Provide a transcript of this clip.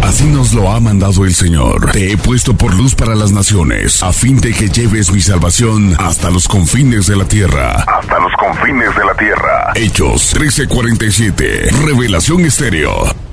Así nos lo ha mandado el Señor. Te he puesto por luz para las naciones, a fin de que lleves mi salvación hasta los confines de la tierra. Hasta los confines de la tierra. Hechos 13:47. Revelación Estéreo.